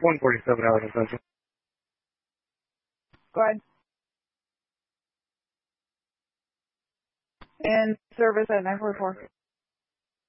147 hours in Central. Go ahead. And service at 944.